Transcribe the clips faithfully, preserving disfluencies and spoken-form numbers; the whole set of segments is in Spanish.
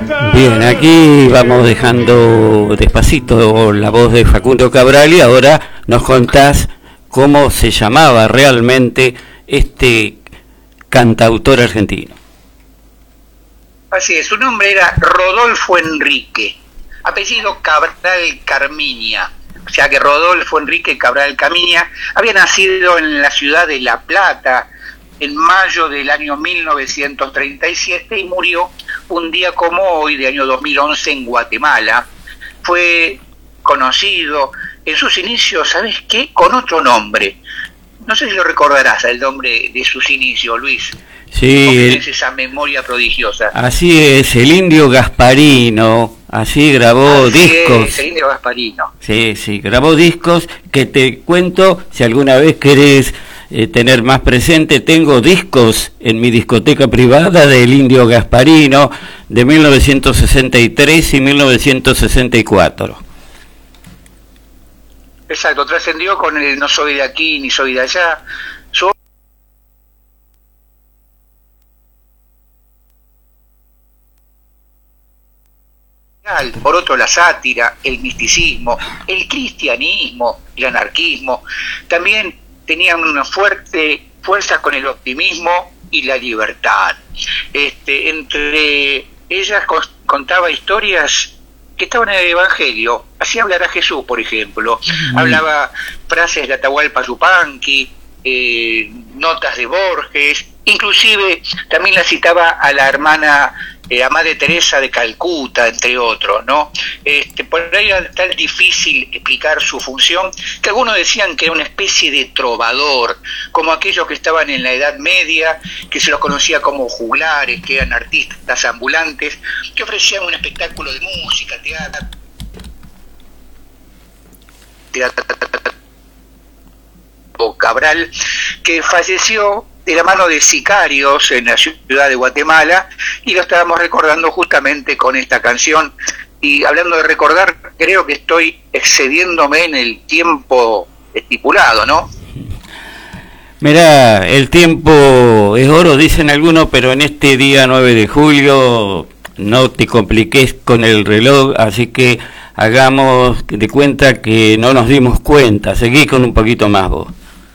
Bien, aquí vamos dejando despacito la voz de Facundo Cabral y ahora nos contás cómo se llamaba realmente este cantautor argentino. Así es, su nombre era Rodolfo Enrique, apellido Cabral Carmiña, o sea que Rodolfo Enrique Cabral Carmiña había nacido en la ciudad de La Plata en mayo del año mil novecientos treinta y siete y murió un día como hoy, de año dos mil once, en Guatemala. Fue conocido en sus inicios, ¿sabes qué?, con otro nombre. No sé si lo recordarás, el nombre de sus inicios, Luis. Sí, tienes esa memoria prodigiosa. Así es, el Indio Gasparino, así grabó así discos. Es, el Indio Gasparino. Sí, sí, grabó discos que te cuento, si alguna vez querés eh, tener más presente, tengo discos en mi discoteca privada del Indio Gasparino de mil novecientos sesenta y tres y mil novecientos sesenta y cuatro. Exacto, trascendió con el No soy de aquí ni soy de allá. Su por otro la sátira, el misticismo, el cristianismo, el anarquismo, también tenían una fuerte fuerza con el optimismo y la libertad. Este, entre ellas contaba historias que estaban en el Evangelio. Así hablará Jesús, por ejemplo. Mm. Hablaba frases de Atahualpa Yupanqui, eh, notas de Borges, inclusive también la citaba a la hermana eh, a Madre Teresa de Calcuta, entre otros, ¿no? Este, por ahí era tan difícil explicar su función que algunos decían que era una especie de trovador, como aquellos que estaban en la Edad Media, que se los conocía como juglares, que eran artistas ambulantes, que ofrecían un espectáculo de música, teatro, teatro Cabral, que falleció de la mano de sicarios en la ciudad de Guatemala, y lo estábamos recordando justamente con esta canción. Y hablando de recordar, creo que estoy excediéndome en el tiempo estipulado, ¿no? Mirá, el tiempo es oro, dicen algunos, pero en este día nueve de julio no te compliques con el reloj, así que hagamos de cuenta que no nos dimos cuenta. Seguí con un poquito más vos.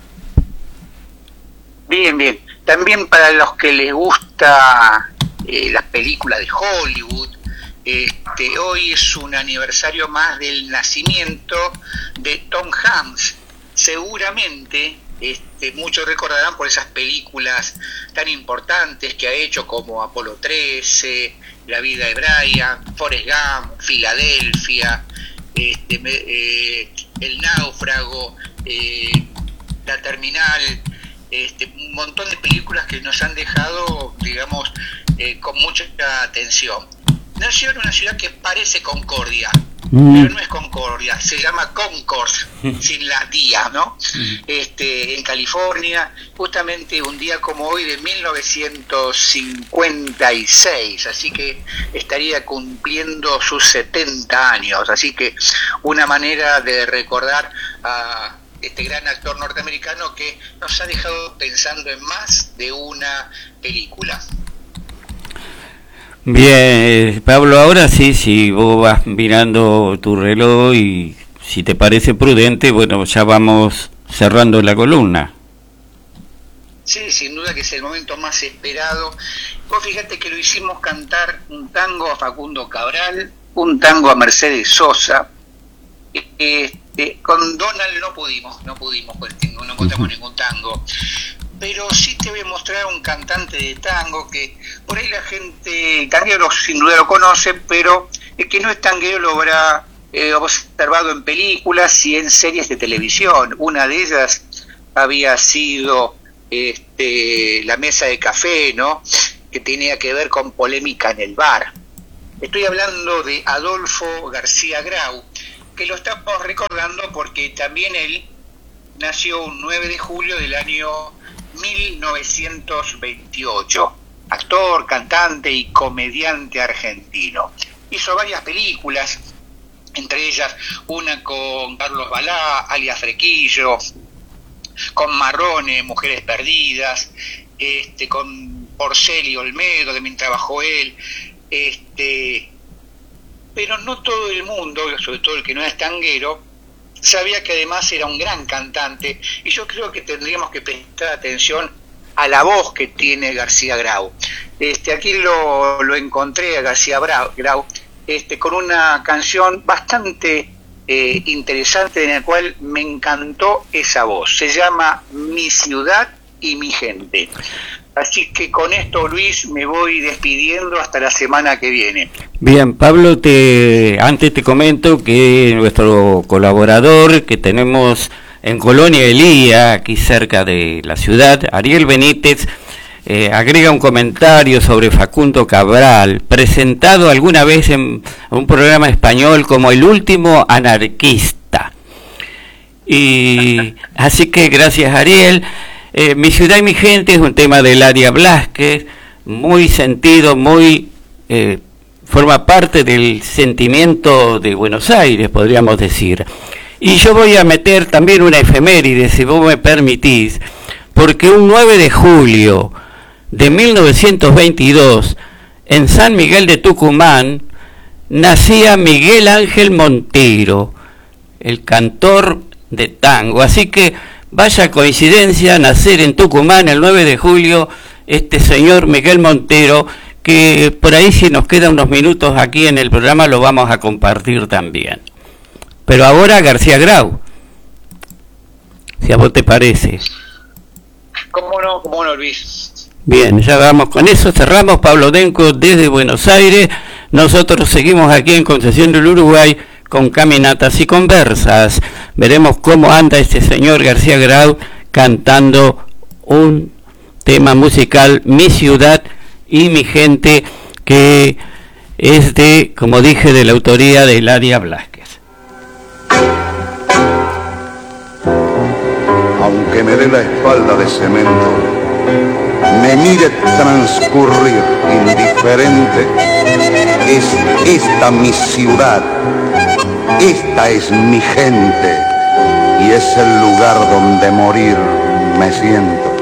Bien, bien. También para los que les gusta eh, las películas de Hollywood, este, hoy es un aniversario más del nacimiento de Tom Hanks. Seguramente este, muchos recordarán por esas películas tan importantes que ha hecho, como Apolo trece, La vida de Brian, Forrest Gump, Filadelfia, este, eh, El náufrago, eh, La terminal. Este, un montón de películas que nos han dejado, digamos, eh, con mucha atención. Nació en una ciudad que parece Concordia, mm. pero no es Concordia, se llama Concord, sin la tía, ¿no? Mm. Este, en California, justamente un día como hoy de mil novecientos cincuenta y seis, así que estaría cumpliendo sus setenta años, así que una manera de recordar a este gran actor norteamericano que nos ha dejado pensando en más de una película. Bien, Pablo, ahora sí, si vos vas mirando tu reloj y si te parece prudente, bueno, ya vamos cerrando la columna. Sí, sin duda que es el momento más esperado. Vos fíjate que lo hicimos cantar un tango a Facundo Cabral, un tango a Mercedes Sosa. Este, con Donald no pudimos, no pudimos, pues no encontramos uh-huh. ningún tango. Pero sí te voy a mostrar un cantante de tango que por ahí la gente, el tanguero sin duda lo conoce, pero el que no es tanguero lo habrá eh, observado en películas y en series de televisión. Una de ellas había sido este, La mesa de café, ¿no?, que tenía que ver con polémica en el bar. Estoy hablando de Adolfo García Grau, que lo estamos recordando porque también él nació un nueve de julio del año mil novecientos veintiocho, actor, cantante y comediante argentino. Hizo varias películas, entre ellas una con Carlos Balá, alias Frequillo, con Marrone, Mujeres Perdidas, este, con Porcel y Olmedo, también trabajó él, este, no todo el mundo, sobre todo el que no es tanguero, sabía que además era un gran cantante, y yo creo que tendríamos que prestar atención a la voz que tiene García Grau. Este, aquí lo, lo encontré a García Grau este, con una canción bastante eh, interesante, en la cual me encantó esa voz. Se llama Mi Ciudad y Mi Gente. Así que con esto, Luis, me voy despidiendo hasta la semana que viene. Bien, Pablo, te antes te comento que nuestro colaborador que tenemos en Colonia Elía, aquí cerca de la ciudad, Ariel Benítez, eh, agrega un comentario sobre Facundo Cabral, presentado alguna vez en un programa español como El Último Anarquista. Y así que gracias, Ariel. Eh, Mi Ciudad y Mi Gente es un tema de Eladia Blasquez, muy sentido, muy eh, forma parte del sentimiento de Buenos Aires, podríamos decir. Y yo voy a meter también una efeméride, si vos me permitís, porque un nueve de julio de mil novecientos veintidós, en San Miguel de Tucumán, nacía Miguel Ángel Montero, el cantor de tango. Así que vaya coincidencia nacer en Tucumán el nueve de julio este señor Miguel Montero, que por ahí si nos quedan unos minutos aquí en el programa lo vamos a compartir también. Pero ahora García Grau, si a vos te parece. ¿Cómo no? ¿Cómo no, Luis? Bien, ya vamos con eso, cerramos. Pablo Denco desde Buenos Aires. Nosotros seguimos aquí en Concepción del Uruguay con caminatas y conversas. Veremos cómo anda este señor García Grau cantando un tema musical, Mi Ciudad y Mi Gente, que es de, como dije, de la autoría de Eladia Blasquez. Aunque me dé la espalda de cemento, me mire transcurrir indiferente, es esta mi ciudad, esta es mi gente, y es el lugar donde morir me siento.